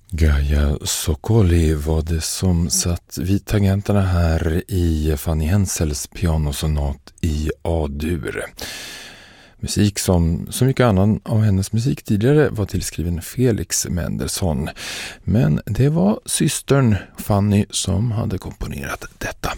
Gaia Sokoli var det som satt vid tangenterna här i Fanny Hensels pianosonat i A-dur. Musik som så mycket annan av hennes musik tidigare var tillskriven Felix Mendelssohn. Men det var systern Fanny som hade komponerat detta.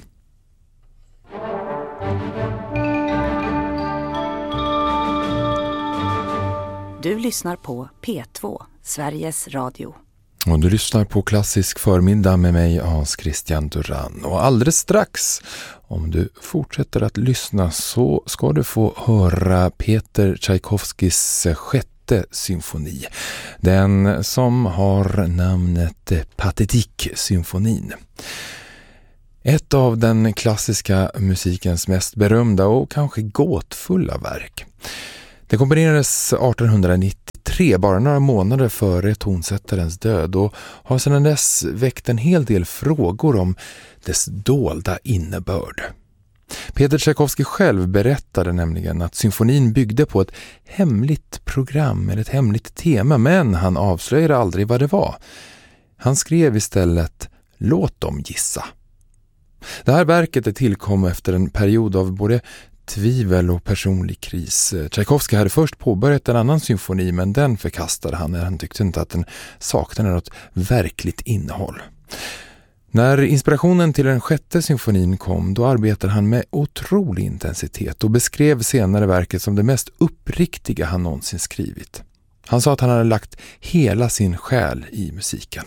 Du lyssnar på P2, Sveriges Radio. Och du lyssnar på Klassisk förmiddag med mig, Hans Christian Duran. Och alldeles strax, om du fortsätter att lyssna, så ska du få höra Peter Tchaikovskys sjätte symfoni. Den som har namnet Pathetique-symfonin. Ett av den klassiska musikens mest berömda och kanske gåtfulla verk. Det komponerades 1893, bara några månader före tonsättarens död, och har sedan dess väckt en hel del frågor om dess dolda innebörd. Peter Tchaikovsky själv berättade nämligen att symfonin byggde på ett hemligt program eller ett hemligt tema, men han avslöjade aldrig vad det var. Han skrev istället "Låt dem gissa". Det här verket tillkom efter en period av både tvivel och personlig kris. Tchaikovsky hade först påbörjat en annan symfoni, men den förkastade han när han tyckte inte att den saknade något verkligt innehåll. När inspirationen till den sjätte symfonin kom, då arbetade han med otrolig intensitet och beskrev senare verket som det mest uppriktiga han någonsin skrivit. Han sa att han hade lagt hela sin själ i musiken.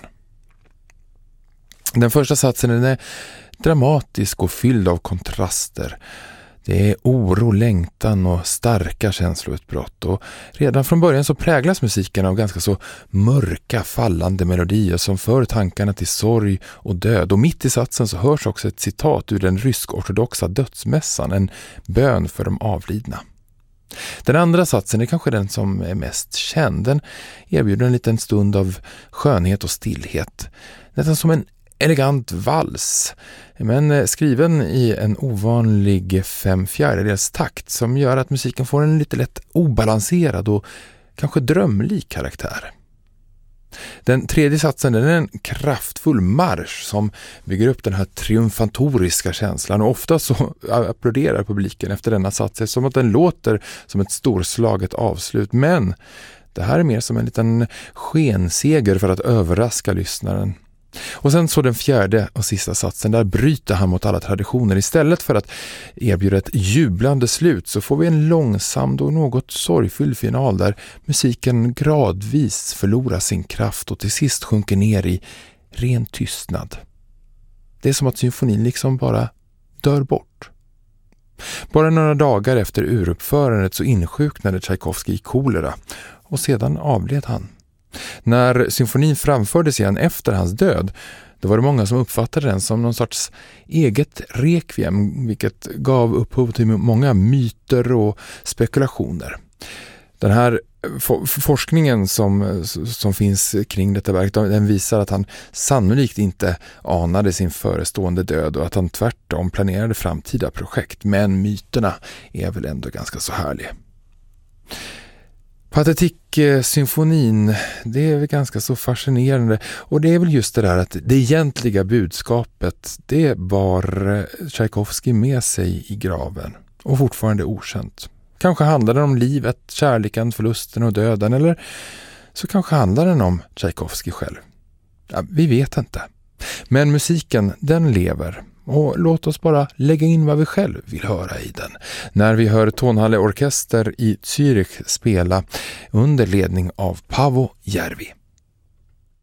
Den första satsen är dramatisk och fylld av kontraster. Det är oro, längtan och starka känsloutbrott, och redan från början så präglas musiken av ganska så mörka, fallande melodier som för tankarna till sorg och död. Och mitt i satsen så hörs också ett citat ur den rysk-ortodoxa dödsmässan, en bön för de avlidna. Den andra satsen är kanske den som är mest känd. Den erbjuder en liten stund av skönhet och stillhet. Nästan som en elegant vals, men skriven i en ovanlig 5/4 takt som gör att musiken får en lite lätt obalanserad och kanske drömlik karaktär. Den tredje satsen, den är en kraftfull marsch som bygger upp den här triumfatoriska känslan, och ofta så applåderar publiken efter denna sats som att den låter som ett storslaget avslut, men det här är mer som en liten skenseger för att överraska lyssnaren. Och sen så den fjärde och sista satsen, där bryter han mot alla traditioner. Istället för att erbjuda ett jublande slut så får vi en långsam och något sorgfull final där musiken gradvis förlorar sin kraft och till sist sjunker ner i ren tystnad. Det är som att symfonin liksom bara dör bort. Bara några dagar efter uruppförandet så insjuknade Tchaikovsky i kolera, och sedan avled han. När symfonin framfördes igen efter hans död, då var det många som uppfattade den som någon sorts eget rekviem, vilket gav upphov till många myter och spekulationer. Den här forskningen som finns kring detta verk, den visar att han sannolikt inte anade sin förestående död och att han tvärtom planerade framtida projekt, men myterna är väl ändå ganska så härliga. Pathetique-symfonin, det är väl ganska så fascinerande, och det är väl just det där att det egentliga budskapet, det bar Tchaikovsky med sig i graven och fortfarande okänt. Kanske handlar det om livet, kärleken, förlusten och döden, eller så kanske handlar den om Tchaikovsky själv. Ja, vi vet inte. Men musiken, den lever. Och låt oss bara lägga in vad vi själv vill höra i den. När vi hör Tonhalle Orkester i Zürich spela under ledning av Paavo Järvi.